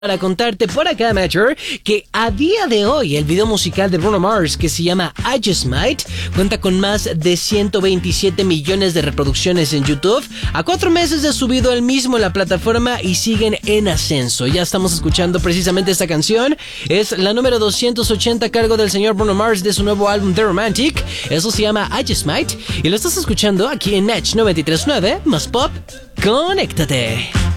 Para contarte por acá, Major, que a día de hoy el video musical de Bruno Mars, que se llama I Just Might, cuenta con más de 127 millones de reproducciones en YouTube. A 4 meses de subido el mismo en la plataforma y siguen en ascenso. Ya estamos escuchando precisamente esta canción. Es la número 280 a cargo del señor Bruno Mars de su nuevo álbum The Romantic. Eso se llama I Just Might y lo estás escuchando aquí en Match 93.9 más Pop. ¡Conéctate!